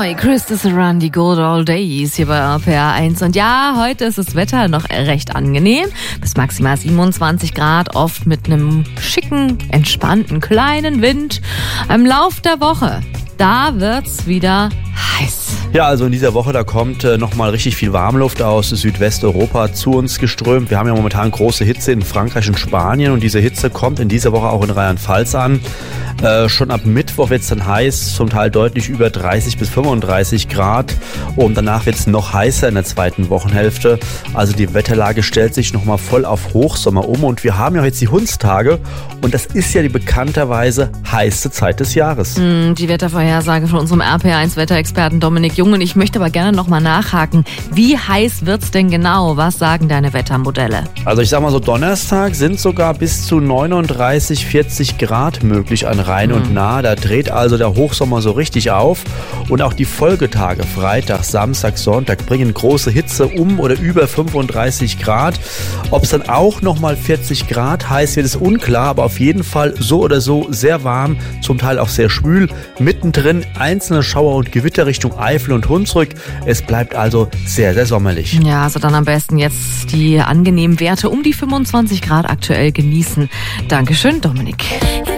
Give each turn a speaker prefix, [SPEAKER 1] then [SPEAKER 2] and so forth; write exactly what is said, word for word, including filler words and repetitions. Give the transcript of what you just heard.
[SPEAKER 1] Joy, Christus Run, die Good Old Days hier bei R P R eins. Und ja, heute ist das Wetter noch recht angenehm. Bis maximal siebenundzwanzig Grad, oft mit einem schicken, entspannten, kleinen Wind. Im Lauf der Woche, da wird's wieder heiß.
[SPEAKER 2] Ja, also in dieser Woche, da kommt äh, nochmal richtig viel Warmluft aus Südwesteuropa zu uns geströmt. Wir haben ja momentan große Hitze in Frankreich und Spanien und diese Hitze kommt in dieser Woche auch in Rheinland-Pfalz an. Äh, schon ab Mittwoch wird es dann heiß, zum Teil deutlich über dreißig bis fünfunddreißig Grad und danach wird es noch heißer in der zweiten Wochenhälfte. Also die Wetterlage stellt sich nochmal voll auf Hochsommer um und wir haben ja jetzt die Hundstage und das ist ja die bekannterweise heiße Zeit des Jahres.
[SPEAKER 1] Mm, die Wettervorhersage von unserem R P R eins Wetterexperten Dominik Jung. Und ich möchte aber gerne nochmal nachhaken, wie heiß wird's denn genau? Was sagen deine Wettermodelle?
[SPEAKER 2] Also ich sag mal so, Donnerstag sind sogar bis zu neununddreißig, vierzig Grad möglich an Rhein und nah. Da dreht also der Hochsommer so richtig auf. Und auch die Folgetage, Freitag, Samstag, Sonntag, bringen große Hitze um oder über fünfunddreißig Grad. Ob es dann auch nochmal vierzig Grad heiß wird, ist unklar. Aber auf jeden Fall so oder so sehr warm, zum Teil auch sehr schwül. Mittendrin einzelne Schauer und Gewitter Richtung Eifel und Hunsrück. Es bleibt also sehr, sehr sommerlich.
[SPEAKER 1] Ja, also dann am besten jetzt die angenehmen Werte um die fünfundzwanzig Grad aktuell genießen. Dankeschön, Dominik.